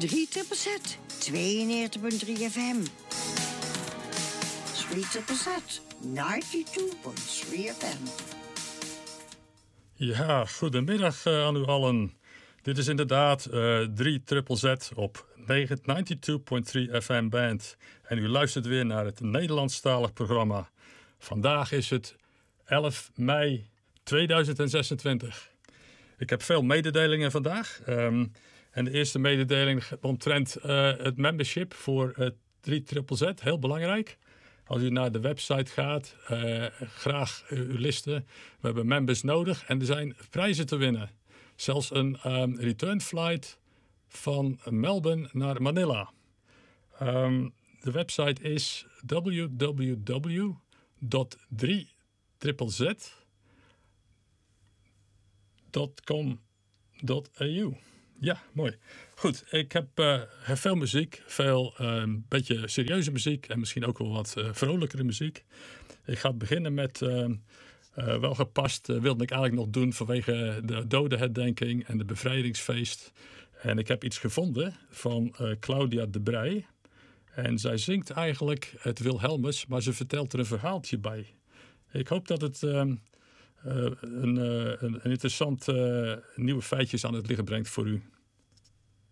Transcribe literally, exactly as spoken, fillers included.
drie triple Z, tweeënnegentig punt drie F M. drie triple Z, negenennegentig punt drie F M. Ja, goedemiddag uh, aan u allen. Dit is inderdaad uh, drie triple Z op negenennegentig punt drie F M band. En u luistert weer naar het Nederlandstalig programma. Vandaag is het elf mei tweeduizend zesentwintig. Ik heb veel mededelingen vandaag. Um, en de eerste mededeling omtrent uh, het membership voor uh, drie triple Z. Heel belangrijk. Als u naar de website gaat, uh, graag uw listen. We hebben members nodig en er zijn prijzen te winnen. Zelfs een um, return flight van Melbourne naar Manila. Um, de website is w w w punt drie triple z punt com punt a u. Ja, mooi. Goed, ik heb uh, veel muziek, veel een uh, beetje serieuze muziek en misschien ook wel wat uh, vrolijkere muziek. Ik ga beginnen met, uh, uh, wel gepast, uh, wilde ik eigenlijk nog doen vanwege de dodenherdenking en de bevrijdingsfeest. En ik heb iets gevonden van uh, Claudia de Brij. En zij zingt eigenlijk het Wilhelmus, maar ze vertelt er een verhaaltje bij. Ik hoop dat het uh, uh, een, uh, een interessant uh, nieuwe feitjes aan het licht brengt voor u.